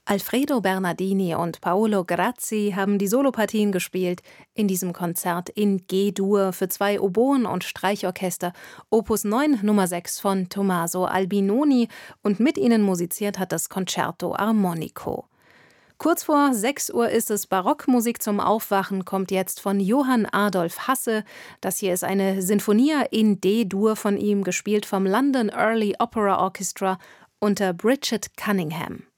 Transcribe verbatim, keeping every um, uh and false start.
Alfredo Bernardini und Paolo Grazzi haben die Solopartien gespielt in diesem Konzert in G-Dur für zwei Oboen und Streichorchester, Opus neun Nummer sechs von Tommaso Albinoni, und mit ihnen musiziert hat das Concerto Armonico. Kurz vor sechs Uhr ist es. Barockmusik zum Aufwachen kommt jetzt von Johann Adolf Hasse. Das hier ist eine Sinfonia in D-Dur von ihm, gespielt vom London Early Opera Orchestra unter Bridget Cunningham.